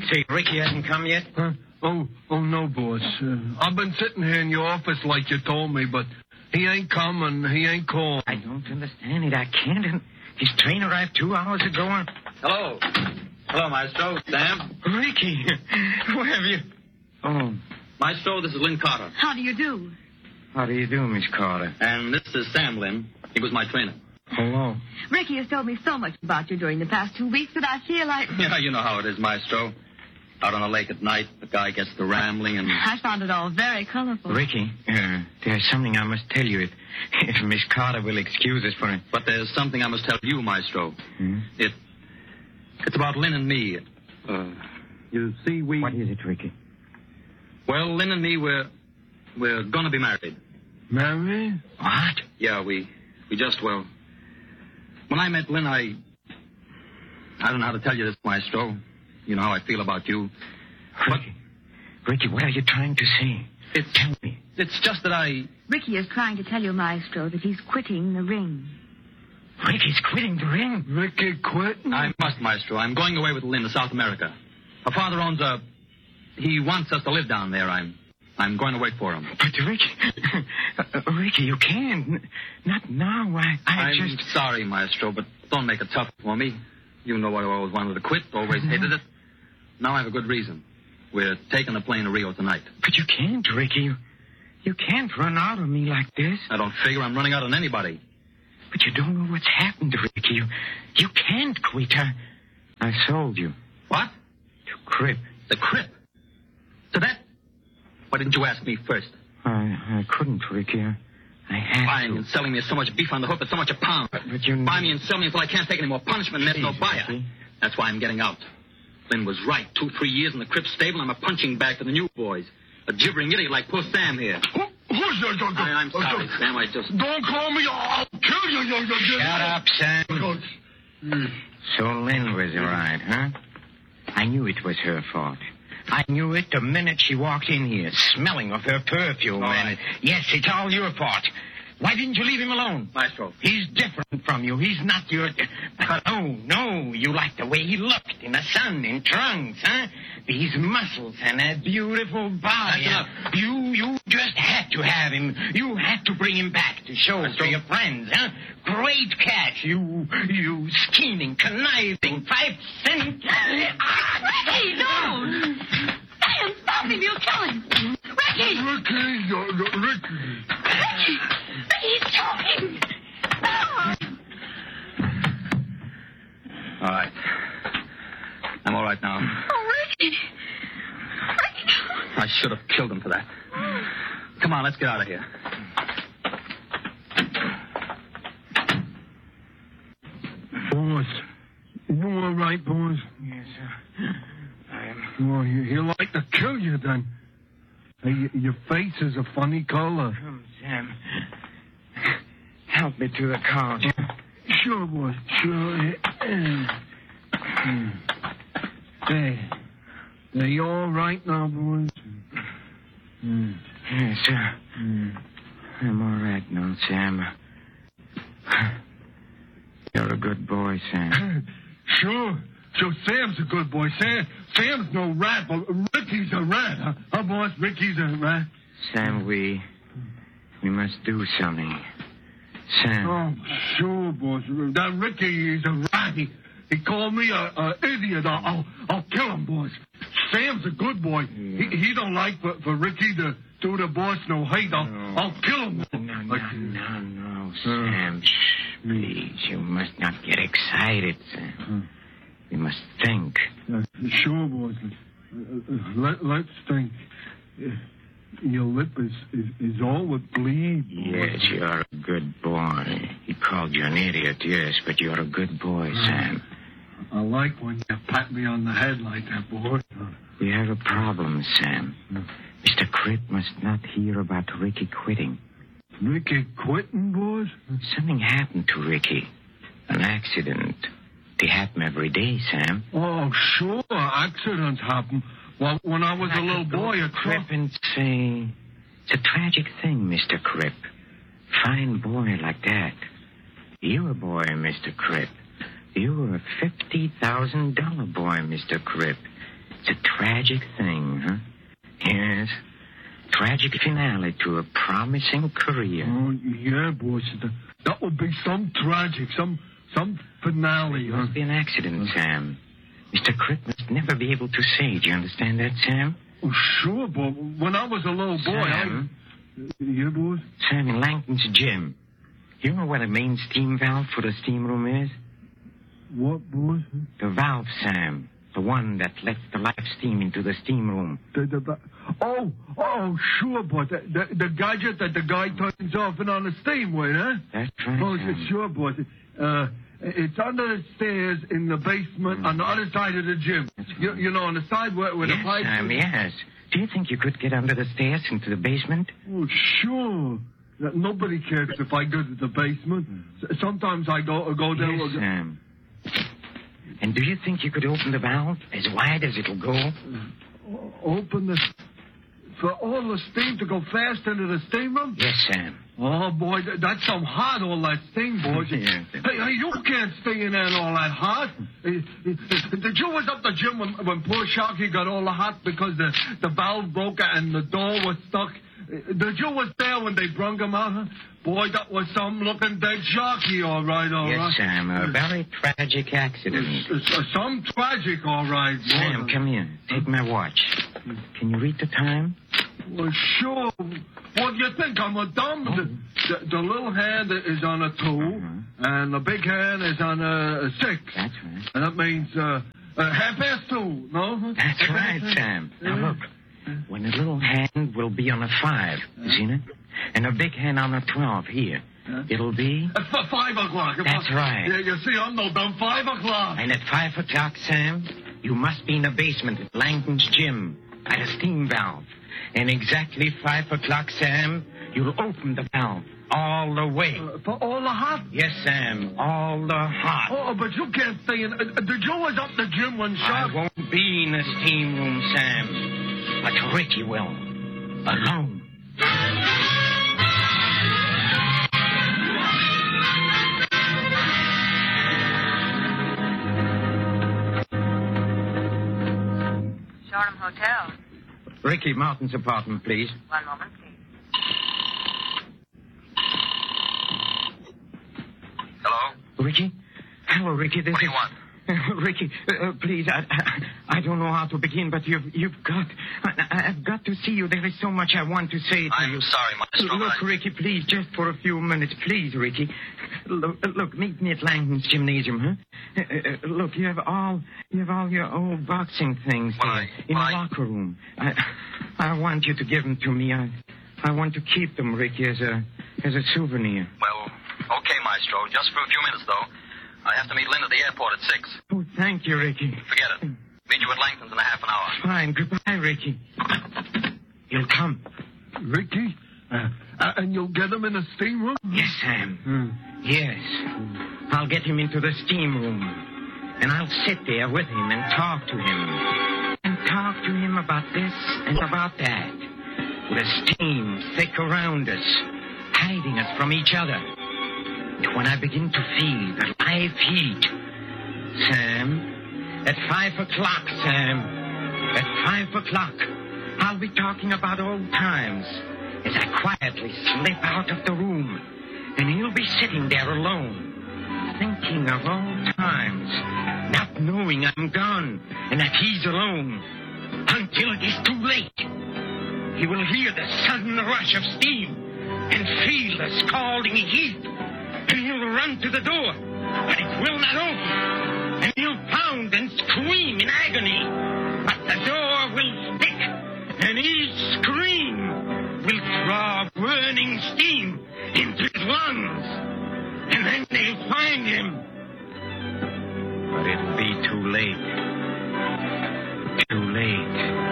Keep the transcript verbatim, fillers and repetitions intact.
Say, Ricky hasn't come yet? Huh? Oh, oh, no, boss. Uh, I've been sitting here in your office like you told me, but he ain't come and he ain't called. I don't understand it. I can't. And his train arrived two hours ago. And... Hello. Hello, Maestro. Sam. Ricky, where have you... Oh. Maestro, this is Lynn Carter. How do you do? How do you do, Miss Carter? And this is Sam Lynn. He was my trainer. Hello. Ricky has told me so much about you during the past two weeks that I feel like... Yeah, you know how it is, Maestro. Out on the lake at night, the guy gets to rambling and... I found it all very colorful. Ricky, uh, there's something I must tell you. If, if Miss Carter will excuse us for it. But there's something I must tell you, Maestro. Hmm? It... It's about Lynn and me. Uh, you see, we... What is it, Ricky? Well, Lynn and me, we're... We're gonna be married. Married? What? Yeah, we... We just, well... When I met Lynn, I... I don't know how to tell you this, Maestro. You know how I feel about you. Ricky, but... Ricky, what are you trying to say? It's... Tell me. It's just that I... Ricky is trying to tell you, Maestro, that he's quitting the ring. Ricky's quitting the ring? Ricky quitting? I must, Maestro. I'm going away with Lynn to South America. Her father owns a... He wants us to live down there. I'm... I'm going to wait for him. But, Ricky... uh, Ricky, you can't. Not now. I, I I'm just... sorry, Maestro, but don't make it tough for me. You know I always wanted to quit, always hated it. Now I have a good reason. We're taking a plane to Rio tonight. But you can't, Ricky. You, you can't run out of me like this. I don't figure I'm running out on anybody. But you don't know what's happened, Ricky. You, you can't quit. I, I sold you. What? To Crip. The Crip? To that? Why didn't you ask me first? I, I couldn't, Ricky. I, I had Buying to. and selling me so much beef on the hook at so much a pound. But, but you... Buy me and sell me until I can't take any more punishment and there's no Please, buyer. Ricky. That's why I'm getting out. Lynn was right. Two, three years in the Crip stable, I'm a punching bag to the new boys. A gibbering idiot like poor Sam here. Who, who's that? I, I'm sorry, Sam. I just... Don't call me. I'll kill you. you, you, you. Shut up, Sam. So Lynn was right, huh? I knew it was her fault. I knew it the minute she walked in here, smelling of her perfume. All and right. Yes, it's all your fault. Why didn't you leave him alone? Maestro. He's different from you. He's not your... But no, no, you like the way he looked in the sun, in trunks, huh? These muscles and that beautiful body. That's enough. You, you just had to have him. You had to bring him back to show us to your friends, huh? Great catch. You, you scheming, conniving, five cent... Ricky, don't! Sam, stop him. You'll kill him. Ricky! Ricky, you, you, Ricky. Ricky! He's choking! Oh. All right. I'm all right now. Oh, Ricky! Ricky! I should have killed him for that. Come on, let's get out of here. Boss, you all right, boss? Yes, sir. I am... Well, he, he'd like to kill you then. Hey, y- your face is a funny color. Come, Sam. Help me to the car. Sure, boss. Sure. Uh, uh, There. Are you all right now, boys? Mm. Yes, sir. Mm. I'm all right now, Sam. You're a good boy, Sam. Sure. So Sam's a good boy. Sam, Sam's no rat, but Ricky's a rat, huh? Huh, boss? Ricky's a rat. Sam, we... We must do something. Sam. Oh, sure, boss. That Ricky is a rat. He, he called me a, a idiot. I'll, I'll, I'll kill him, boss. Sam's a good boy. Yeah. He, he don't like for, for Ricky to do the boss no hate. I'll, No. I'll kill him. No, no, no, no, Sam. Shh, please. You must not get excited, Sam. We must think. Uh, sure, boys. Uh, uh, let, let's think. Uh, your lip is, is, is all with bleed. Yes, you're a good boy. He called you an idiot, yes, but you're a good boy, Sam. I like when you pat me on the head like that, boy. We have a problem, Sam. Mister Crip must not hear about Ricky quitting. Ricky quitting, boys? Something happened to Ricky. An accident. They happen every day, Sam. Oh, sure. Accidents happen. Well, when I was a little boy, a Crip truck... and say, it's a tragic thing, Mister Crip. Fine boy like that. You're a boy, Mister Crip. You're a fifty thousand dollar boy, Mister Crip. It's a tragic thing, huh? Yes. Tragic finale to a promising career. Oh, yeah, boss. That, that would be some tragic, some some finale, It huh? must be an accident, Sam. Mister Critt must never be able to say. Do you understand that, Sam? Oh, sure, but when I was a little boy, Sam? I... Yeah, boss? Sam, in Langton's gym. You know what a main steam valve for the steam room is? What, boss? The valve, Sam. The one that lets the live steam into the steam room. The, the, the, oh, oh, sure, boss. The, the, the gadget that the guy turns off and on the steam with, huh? That's right, Oh, Sam. sure, boss. Uh, it's under the stairs in the basement on the other side of the gym. You, you know, on the side where, where Yes, the pipes... Sam, yes. Do you think you could get under the stairs into the basement? Oh, sure. That Nobody cares if I go to the basement. S- Sometimes I go go there. Yes, Sam. And do you think you could open the valve as wide as it'll go? O- Open the... For all the steam to go fast into the steam room? Yes, Sam. Oh, boy, th- that's some hot, all that steam, boys. Yeah. Hey, hey, you can't stay in there and all that hot. Uh, uh, Did you was up the gym when, when poor Sharky got all the hot because the, the valve broke and the door was stuck? Uh, The Jew was there when they brung him out, huh? Boy, that was some looking dead Sharky, all right, all right. Yes, Sam. A very tragic accident. It's, it's, uh, some tragic, all right, boy. Sam, come here. Take my watch. Can you read the time? Well, sure. What do you think? I'm a dumb. Oh. The, the, the little hand is on a two, Uh-huh. and the big hand is on a, a six. That's right. And that means uh, uh, half past two, no? That's Half right, past- Sam. Now Yeah. look. When the little hand will be on a five, you seen it? And a big hand on a twelve here. It'll be... It's for five o'clock. That's right. Yeah, you see, I'm no dumb. Five o'clock. And at five o'clock, Sam, you must be in the basement at Langton's gym at a steam valve. And exactly five o'clock, Sam, you'll open the valve all the way. Uh, for all the hot. Yes, Sam, all the hot. Oh, but you can't stay in. Uh, the Jew was up the gym when I Shark. won't be in the steam room, Sam. But Ricky will. Alone. Shoreham Hotel. Ricky Martin's apartment, please. One moment, please. Hello? Ricky? Hello, Ricky. This What do you is... want? Ricky, uh, please, I, I, I don't know how to begin, but you've, you've got... I, I've got to see you. There is so much I want to say to I'm you. sorry, Maestro. Look, but I- Ricky, please, just for a few minutes. Please, Ricky. Look, look meet me at Langton's gymnasium, huh? Uh, uh, look, you have all you have all your old boxing things Well, there I- in well, the I- locker room. I, I want you to give them to me. I, I want to keep them, Ricky, as a as a souvenir. Well, okay, Maestro. Just for a few minutes, though. I have to meet Lynn at the airport at six. Oh, thank you, Ricky. Forget it. Meet you at Langton's in a half an hour. Fine. Goodbye, Ricky. You'll come. Ricky? Uh, uh, and you'll get him in the steam room? Yes, Sam. Hmm. Yes. I'll get him into the steam room. And I'll sit there with him and talk to him. And talk to him about this and about that. The steam thick around us, hiding us from each other. And when I begin to feel the live heat, Sam, at five o'clock, Sam, at five o'clock, I'll be talking about old times as I quietly slip out of the room. And he'll be sitting there alone, thinking of old times, not knowing I'm gone and that he's alone, until it is too late. He will hear the sudden rush of steam and feel the scalding heat, and he'll run to the door, but it will not open, and he'll pound and scream in agony, but the door will stick, and each scream will draw burning steam into his lungs, and then they'll find him. But it'll be too late. Too late.